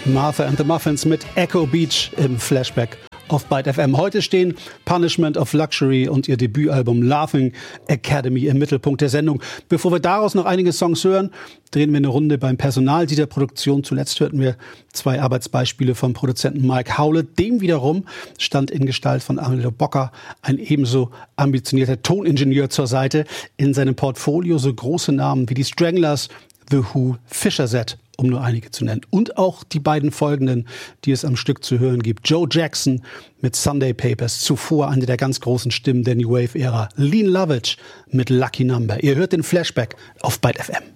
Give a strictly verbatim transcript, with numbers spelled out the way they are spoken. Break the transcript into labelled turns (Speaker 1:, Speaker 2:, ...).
Speaker 1: Martha and the Muffins mit Echo Beach im Flashback auf Byte F M. Heute stehen Punishment of Luxury und ihr Debütalbum Laughing Academy im Mittelpunkt der Sendung. Bevor wir daraus noch einige Songs hören, drehen wir eine Runde beim Personal dieser Produktion. Zuletzt hörten wir zwei Arbeitsbeispiele vom Produzenten Mike Howlett. Dem wiederum stand in Gestalt von Arlo Bocker ein ebenso ambitionierter Toningenieur zur Seite. In seinem Portfolio so große Namen wie die Stranglers, The Who, Fisher Z, um nur einige zu nennen. Und auch die beiden folgenden, die es am Stück zu hören gibt. Joe Jackson mit Sunday Papers, zuvor eine der ganz großen Stimmen der New Wave-Ära. Lean Lovitch mit Lucky Number. Ihr hört den Flashback auf Byte F M.